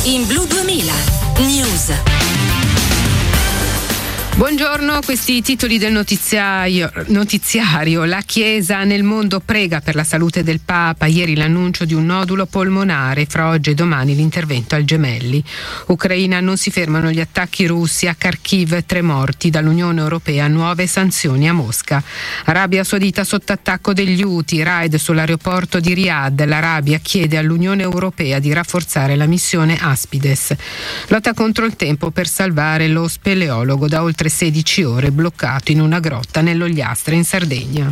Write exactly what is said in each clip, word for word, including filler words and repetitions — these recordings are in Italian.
in Blu duemila News. Buongiorno, questi i titoli del notiziario, notiziario. La Chiesa nel mondo prega per la salute del Papa. Ieri l'annuncio di un nodulo polmonare. Fra oggi e domani l'intervento al Gemelli. Ucraina, non si fermano gli attacchi russi a Kharkiv, tre morti. Dall'Unione Europea nuove sanzioni a Mosca. Arabia Saudita sotto attacco degli Houthi, raid sull'aeroporto di Riyadh. L'Arabia chiede all'Unione Europea di rafforzare la missione Aspides. Lotta contro il tempo per salvare lo speleologo da oltre sedici ore bloccato in una grotta nell'Ogliastra in Sardegna.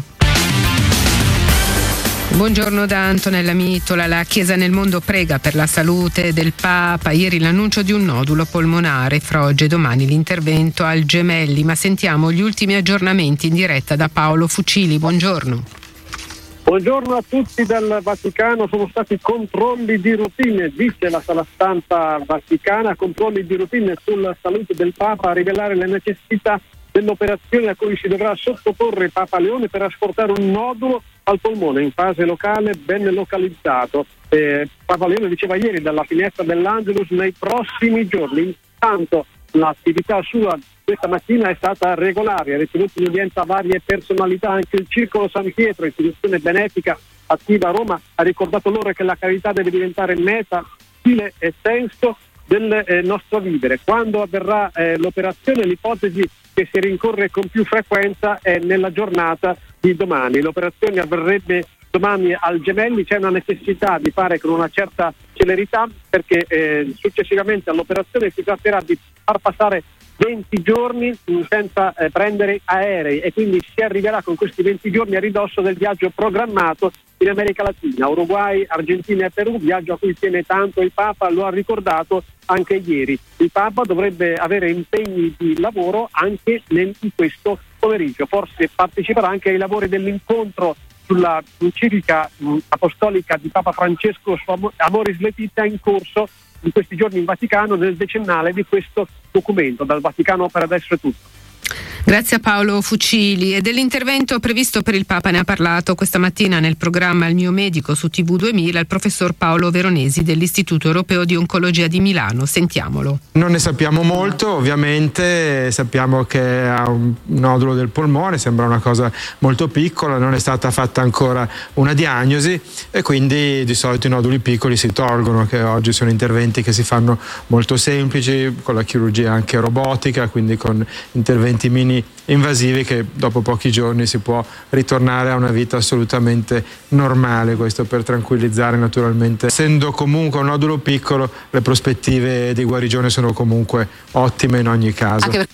Buongiorno da Antonella Mitola. La Chiesa nel mondo prega per la salute del Papa. Ieri l'annuncio di un nodulo polmonare. Fra oggi e domani l'intervento al Gemelli. Ma sentiamo gli ultimi aggiornamenti in diretta da Paolo Fucili. Buongiorno. Buongiorno a tutti dal Vaticano. Sono stati controlli di routine, dice la sala stampa vaticana, controlli di routine sulla salute del Papa a rivelare le necessità dell'operazione a cui si dovrà sottoporre Papa Leone per asportare un nodulo al polmone in fase locale ben localizzato. Eh, Papa Leone diceva ieri dalla finestra dell'Angelus nei prossimi giorni. Intanto l'attività sua questa mattina è stata regolare, ha ricevuto in udienza varie personalità, anche il Circolo San Pietro, istituzione benefica attiva a Roma, ha ricordato loro che la carità deve diventare meta, stile e senso del eh, nostro vivere. Quando avverrà eh, l'operazione, l'ipotesi che si rincorre con più frequenza è nella giornata di domani. L'operazione avverrebbe domani al Gemelli. C'è una necessità di fare con una certa celerità perché eh, successivamente all'operazione si tratterà di far passare venti giorni senza eh, prendere aerei e quindi si arriverà con questi venti giorni a ridosso del viaggio programmato in America Latina, Uruguay, Argentina e Perù, viaggio a cui tiene tanto il Papa, lo ha ricordato anche ieri. Il Papa dovrebbe avere impegni di lavoro anche nel, in questo pomeriggio, forse parteciperà anche ai lavori dell'incontro sulla enciclica apostolica di Papa Francesco Amoris Laetitia in corso in questi giorni in Vaticano nel decennale di questo documento. Dal Vaticano per adesso è tutto. Grazie a Paolo Fucili. E dell'intervento previsto per il Papa ne ha parlato questa mattina nel programma Il mio medico su T V duemila il professor Paolo Veronesi dell'Istituto Europeo di Oncologia di Milano. Sentiamolo. Non ne sappiamo molto, ovviamente sappiamo che ha un nodulo del polmone, sembra una cosa molto piccola, non è stata fatta ancora una diagnosi e quindi di solito i noduli piccoli si tolgono, che oggi sono interventi che si fanno molto semplici, con la chirurgia anche robotica, quindi con interventi mini invasivi che dopo pochi giorni si può ritornare a una vita assolutamente normale. Questo per tranquillizzare naturalmente. Essendo comunque un nodulo piccolo, le prospettive di guarigione sono comunque ottime in ogni caso. Anche per...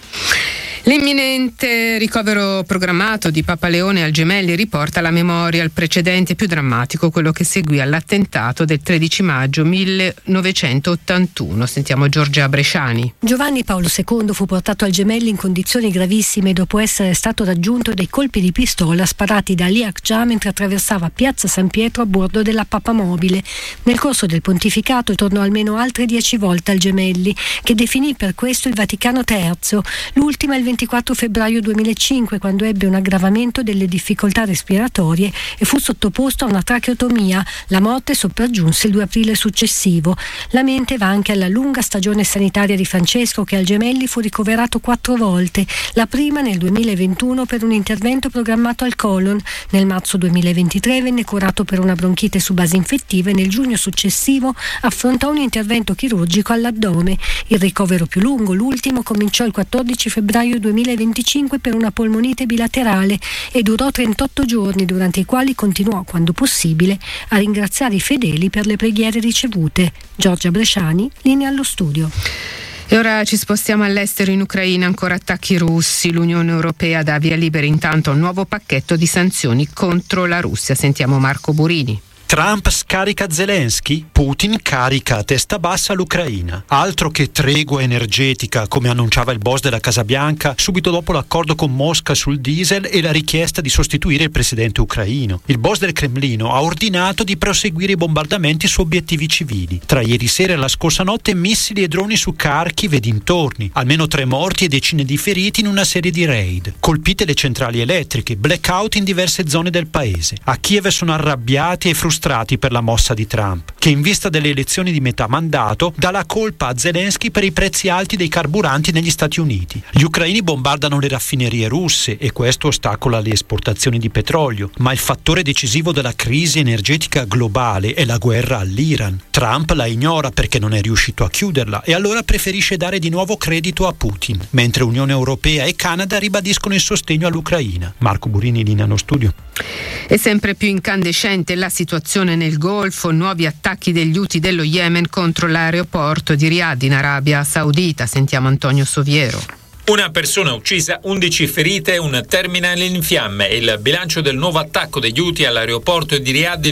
L'imminente ricovero programmato di Papa Leone al Gemelli riporta alla memoria il precedente più drammatico, quello che seguì all'attentato del tredici maggio millenovecentottantuno. Sentiamo Giorgia Bresciani. Giovanni Paolo secondo fu portato al Gemelli in condizioni gravissime dopo essere stato raggiunto dai colpi di pistola sparati da Ali Akçaa mentre attraversava Piazza San Pietro a bordo della papamobile. Nel corso del pontificato tornò almeno altre dieci volte al Gemelli, che definì per questo il Vaticano terzo, l'ultima il ventiquattro febbraio duemilacinque, quando ebbe un aggravamento delle difficoltà respiratorie e fu sottoposto a una tracheotomia. La morte sopraggiunse il due aprile successivo. La mente va anche alla lunga stagione sanitaria di Francesco, che al Gemelli fu ricoverato quattro volte, la prima nel duemilaventuno per un intervento programmato al colon, nel marzo duemilaventitré venne curato per una bronchite su base infettiva e nel giugno successivo affrontò un intervento chirurgico all'addome. Il ricovero più lungo, l'ultimo, cominciò il quattordici febbraio duemilaventicinque per una polmonite bilaterale e durò trentotto giorni, durante i quali continuò, quando possibile, a ringraziare i fedeli per le preghiere ricevute. Giorgia Bresciani, linea allo studio. E ora ci spostiamo all'estero. In Ucraina ancora attacchi russi. L'Unione Europea dà via libera intanto a un nuovo pacchetto di sanzioni contro la Russia. Sentiamo Marco Burini. Trump scarica Zelensky, Putin carica a testa bassa l'Ucraina. Altro che tregua energetica, come annunciava il boss della Casa Bianca subito dopo l'accordo con Mosca sul diesel e la richiesta di sostituire il presidente ucraino. Il boss del Cremlino ha ordinato di proseguire i bombardamenti su obiettivi civili. Tra ieri sera e la scorsa notte missili e droni su Kharkiv e dintorni. Almeno tre morti e decine di feriti in una serie di raid. Colpite le centrali elettriche, blackout in diverse zone del paese. A Kiev sono arrabbiati e frustrati frustrati per la mossa di Trump, che in vista delle elezioni di metà mandato dà la colpa a Zelensky per i prezzi alti dei carburanti negli Stati Uniti. Gli ucraini bombardano le raffinerie russe e questo ostacola le esportazioni di petrolio, ma il fattore decisivo della crisi energetica globale è la guerra all'Iran. Trump la ignora perché non è riuscito a chiuderla e allora preferisce dare di nuovo credito a Putin, mentre Unione Europea e Canada ribadiscono il sostegno all'Ucraina. Marco Burini, linea allo studio. È sempre più incandescente la situazione nel Golfo, nuovi attacchi degli Houthi dello Yemen contro l'aeroporto di Riyadh in Arabia Saudita. Sentiamo Antonio Soviero. Una persona uccisa, undici ferite, un terminal in fiamme. Il bilancio del nuovo attacco degli Houthi all'aeroporto di Riyadh